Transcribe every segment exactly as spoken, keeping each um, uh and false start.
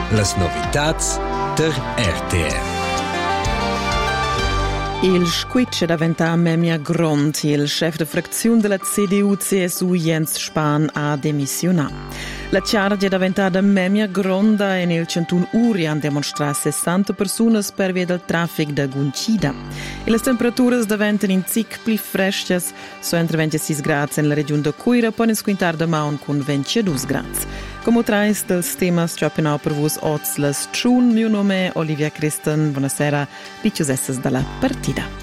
Las novitats der R T R. Il squitch è diventato Memia Grond, il chef de frazione della C D U C S U Jens Spahn ha demissionato. La charge è diventata Memia Gronda e nel centun uri hanno dimostrato sessanta persone per via del traffico da Guncida. E le temperature diventano in zic più fresche, so entre ventisei gradi nella regione de Cuira, poi in squintar de Maun con ventidue gradi. Come trais del temas che appena per voi oggi las tschun, mio nome è Olivia Christen, buonasera, diciosesses dalla partita.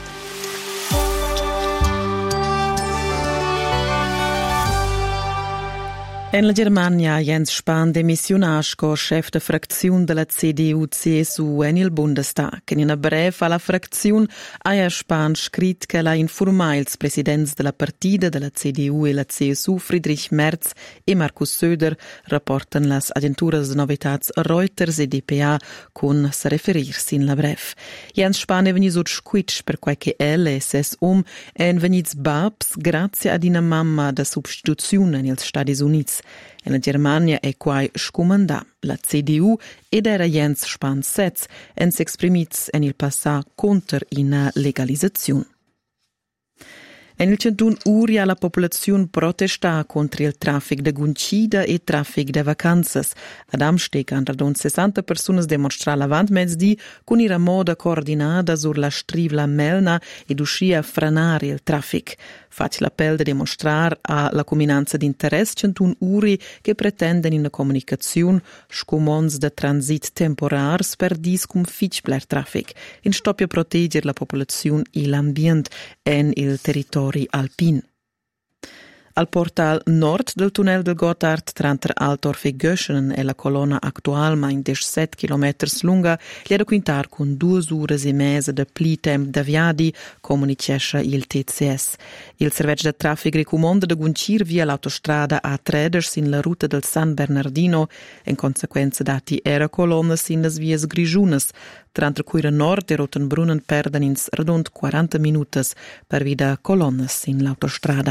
In la Germania, Jens Spahn demissionato come chef de frazione della C D U C S U in il Bundestag. In una breve alla frazione, ha Spahn scritto che la informato il presidente della partita della C D U e la C S U, Friedrich Merz e Markus Söder, rapportano le agenture di novità Reuters e D P A con se riferirsi in la breve. Jens Spahn è venuto squitch per qualche L S S um e è venuto babs grazie ad una mamma da substituzione negli Stati Uniti. In la Germania è quai scomandà la C D U ed era Jens Spahn setz en s'exprimits en il passato contro una legalizzazione. In il centun uria la popolazione protesta contro il traffico de Guncida e il traffico de vacanze. Ad Amsteg hanno raggiunto sessanta persone dimostrare avanti mezz'dì con una moda coordinata sulla strivla Melna ed uscire a frenare il traffico. Faccio l'appello di dimostrare alla combinanza di interesse centun uri che pretendono in comunicazione scomons de transit temporars per disconfitgere il traffico, in stoppia proteggere la popolazione e l'ambiente e il territorio alpin. Al portal nord del tunnel del Gotthard, tra Altdorf e Göschenen, è la colonna attuale, ma in diciassette chilometri lunga, gli è da quintar con due ore e mezza di pli tempo da viadi, comunicesce il T C S. Il servizio di traffico ricomanda di guncir via l'autostrada A tredici in la ruta del San Bernardino, in conseguenza dati era colonne in le vie grigiunes, tra cui il nord e Rotenbrunnen perdono in radont quaranta minuti per via colonne in l'autostrada.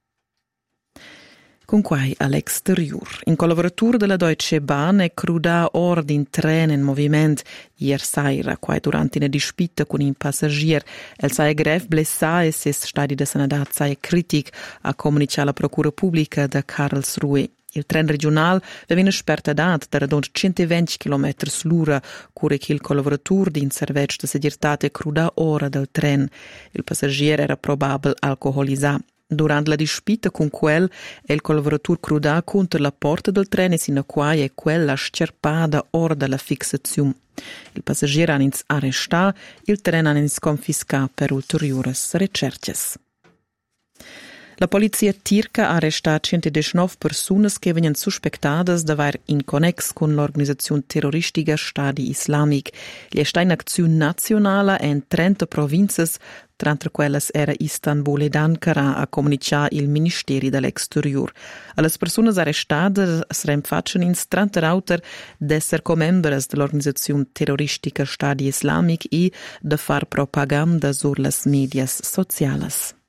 Con quai all'exterior. In collaboratura della Deutsche Bahn è cruda ordine in treno in movimento ieri sera, quai durante una disputta con un passagier. El sai greve blessa e se stadi de sanadat sai critic a comunicare la procura pubblica da Karlsruhe. Il tren regionale viene sperta dat da radon centoventi chilometri l'ora, cure che il collaboratore di in servizio di segurtate cruda ora del tren. Il passagiere era probabile alcolizzato. Durante la disputta con quel, il collaboratore cruda contro la porta del treno sino a quai è quella scerpada ora della fissazione. Il passaggero ha iniziato arrestato, il treno ha iniziato confiscato per ulteriori ricerche. La polizia turca ha arrestato centodiciannove persone che vengono sospettate di aver in connesso con l'organizzazione terroristica Stati Islamic. Gli sta in azione nazionale in trenta province, tra quelle era Istanbul ed Ankara, a comunicare il Ministero dell'Exterior. Alle persone arrestate saranno facciano in trenta autor di essere membri dell'organizzazione terroristica Stati Islamic e di fare propaganda sulle media sociali.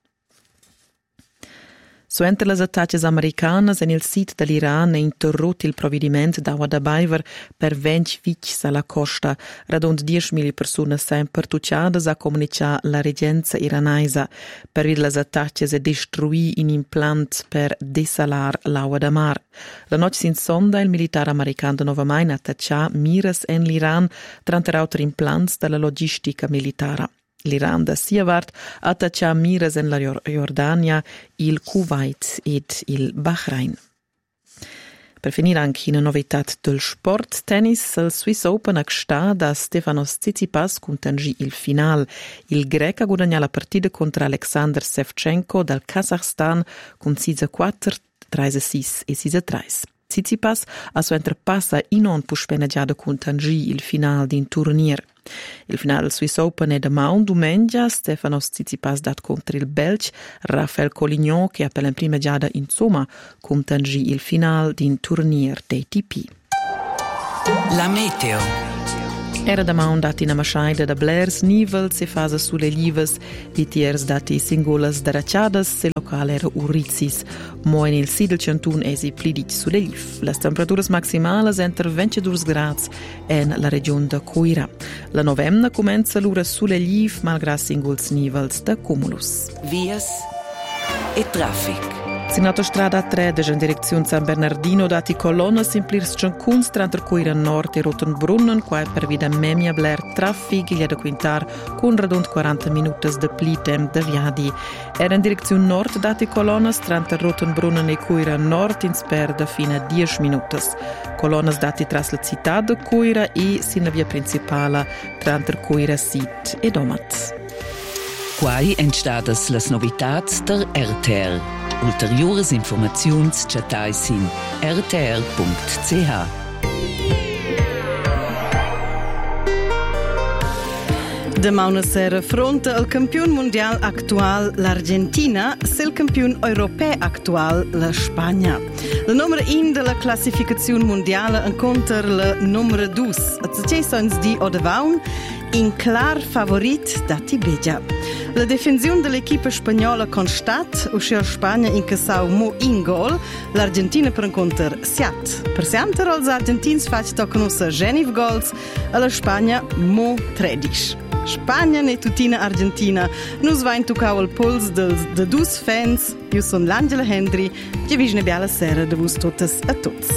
So entre le attacche americane in il sito dell'Iran è interrotto il provvedimento d'acqua da bever per venti vicis alla costa. Radon diecimila persone sono pertucciate a comunicare la reggenza iranese. Per via delle attacche è destruì un impianto per desalare l'acqua da mare. La notte in sonda il militare americano nuovamente attacca miras in l'Iran tra altri impianti della logistica militare. L'Iran da sia vart attaccia miras in la Jordania, il Kuwait ed il Bahrain. Per finire anche una novità del sport tennis, il Swiss Open ha sta da Stefanos Tsitsipas contagi il finale. Il greco ha guadagnato la partita contro Alexander Shevchenko dal Kazakhstan con sei a quattro, tre a sei e sei a tre. Tsitsipas ha suo interpassa in non puspeneggiato contagi il finale di un turnier. Il finale del Swiss Open è domani, domenica. Stefanos Tsitsipas dat contro il Belg Raphael Collignon, che ha per la prima giada insomma contagi il finale di un turnier A T P. La meteo. Era domani dati una masciaida da Blairs, Nivels e fase sulle lives, di tiers dati singolas da racciadas, se local era Urizis. Mo in il Sidel Cantun esi plidit sulle Liv. Le temperaturas maximales enter ventidue gradi in la regione de Coira. La novemna comenza l'ura sulle Liv malgrado singuls nivels de cumulus. Vias e traffic. Sin autostrada tre in direzione San Bernardino dati colonna simplirs Giancuns tra Coira Nord e Rotenbrunnen, qua per vida memia bler traffic gli da quintar con radund quaranta minuti de pli tem de viadi. Era in direzione nord dati colonnas tra Rotenbrunnen e Coira Nord in sperda fino a dieci minuti. Colonnas dati tras la città de Coira e sin la via principale tra Coira Sit e Domat. Quai entstadas las novitats der R T R. Ulteriores informaziuns chatais in r t r punct c h. Demà una sera fronte al campion mondial actual l'Argentina se il campion europeu actual la Spagna. La numero un della classificazione mondiale incontra la numero due. A sons di Odevaun in clar favorit da Tibegia. La difensione dell'equipa spagnola constat, uscì Spagna incassau mo in gol, l'Argentina per incontr siat. Per sianter als argentins fac to conoscer Genif gols, a la Spagna mo tredici. Spagna ne tutina Argentina, nus vain tucau al puls dels de dus fans, io son l'Angela Hendry, che visne biala sera de vus totes a tots.